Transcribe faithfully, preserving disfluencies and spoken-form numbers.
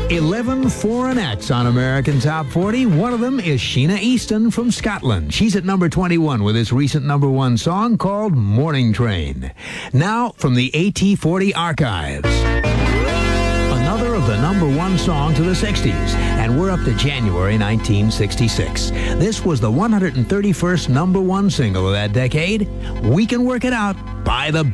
eleven foreign acts on American Top forty. One of them is Sheena Easton from Scotland. She's at number twenty-one with his recent number one song called Morning Train. Now, from the A T forty archives, another of the number one song to the sixties, and we're up to January nineteen sixty-six. This was the one hundred thirty-first number one single of that decade. We Can Work It Out by the